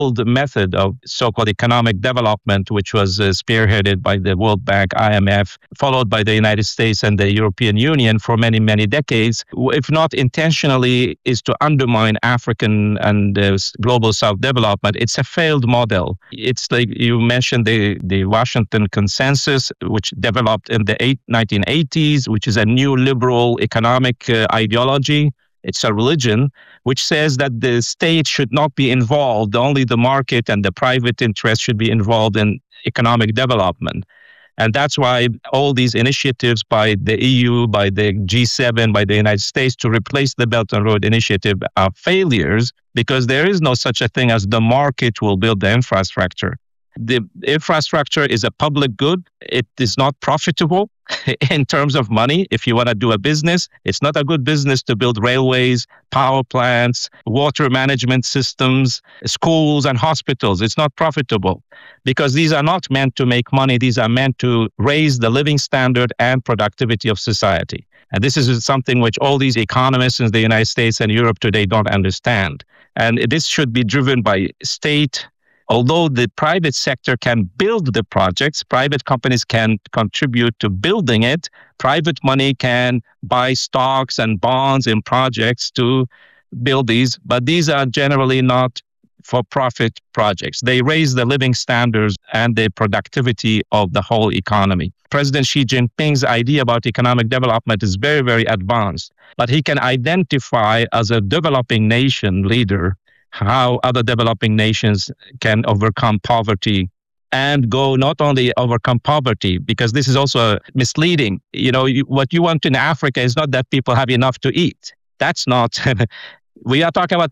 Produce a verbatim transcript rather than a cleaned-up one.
old method of so-called economic development, which was uh, spearheaded by the World Bank, I M F, followed by the United States and the European Union for many, many decades, if not intentionally, is to undermine African and uh, global South development. It's a failed model. It's like you mentioned the, the Washington Consensus, which developed in the eight, nineteen eighties, which is a new liberal economic uh, ideology. It's a religion which says that the state should not be involved. Only the market and the private interest should be involved in economic development. And that's why all these initiatives by the E U, by the G seven, by the United States to replace the Belt and Road Initiative are failures, because there is no such a thing as the market will build the infrastructure. The infrastructure is a public good. It is not profitable in terms of money. If you want to do a business, it's not a good business to build railways, power plants, water management systems, schools and hospitals. It's not profitable because these are not meant to make money. These are meant to raise the living standard and productivity of society. And this is something which all these economists in the United States and Europe today don't understand. And this should be driven by state. Although the private sector can build the projects, private companies can contribute to building it, private money can buy stocks and bonds in projects to build these, but these are generally not for-profit projects. They raise the living standards and the productivity of the whole economy. President Xi Jinping's idea about economic development is very, very advanced, but he can identify as a developing nation leader how other developing nations can overcome poverty and go not only overcome poverty, because this is also misleading. You know, you, what you want in Africa is not that people have enough to eat. That's not, we are talking about